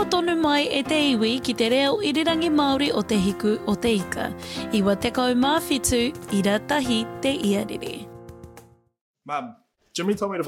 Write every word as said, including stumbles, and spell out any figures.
tonu mai e te iwi ki te reo irirangi Māori o te hiku o te ika. Iwa tekau mā whitu, ira tahi te iariri. Mum, Jimmy told me to